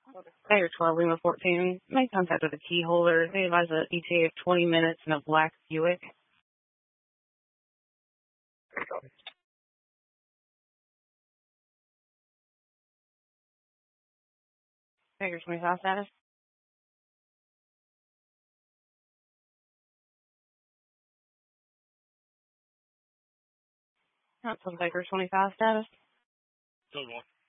Tiger 12, Lima 14. Make contact with a key holder. They advise an ETA of 20 minutes in a black Buick. Tiger 25 status. Tiger 25 status. Total.